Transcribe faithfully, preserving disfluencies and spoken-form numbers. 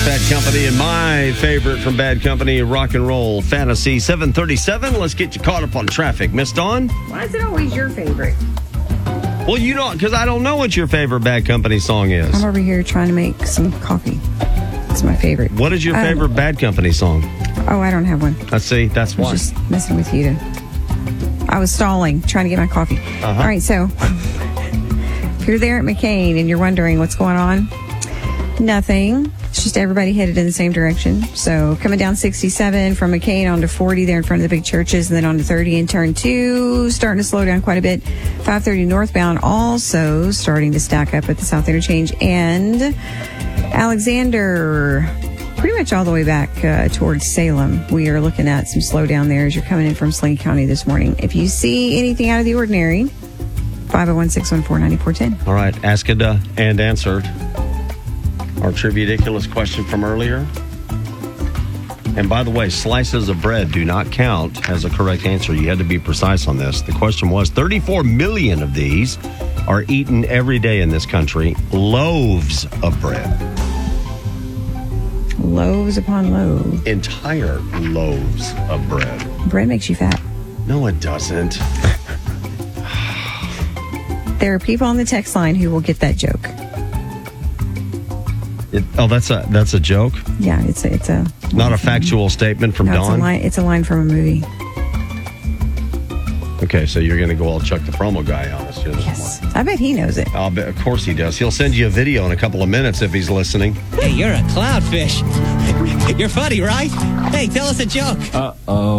Bad Company, and my favorite from Bad Company, Rock and Roll Fantasy. seven thirty-seven, let's get you caught up on traffic. Miss Dawn? Why is it always your favorite? Well, you don't, because I don't know what your favorite Bad Company song is. I'm over here trying to make some coffee. It's my favorite. What is your Um, favorite Bad Company song? Oh, I don't have one. Let's see, that's I was why. just messing with you. To, I was stalling, trying to get my coffee. Uh-huh. All right, so if you're there at McCain and you're wondering what's going on, nothing. It's just everybody headed in the same direction. So coming down sixty-seven from McCain onto forty there in front of the big churches, and then onto thirty in turn two, starting to slow down quite a bit. five thirty northbound also starting to stack up at the South Interchange. And Alexander, pretty much all the way back uh, towards Salem, we are looking at some slowdown there as you're coming in from Sling County this morning. If you see anything out of the ordinary, five oh one, six one four, nine four one zero. All right, asked uh, and answered. Our Trividiculous question from earlier. And by the way, slices of bread do not count as a correct answer. You had to be precise on this. The question was, thirty-four million of these are eaten every day in this country. Loaves of bread. Loaves upon loaves. Entire loaves of bread. Bread makes you fat. No, it doesn't. There are people on the text line who will get that joke. It, oh, that's a that's a joke? Yeah, it's a, it's a Not a factual statement from no, it's a Dawn? line. It's a line from a movie. Okay, so you're going to go all Chuck the Promo guy on us. Yes, I bet he knows it. I'll bet, of course he does. He'll send you a video in a couple of minutes if he's listening. Hey, you're a clownfish. You're funny, right? Hey, tell us a joke. Uh-oh.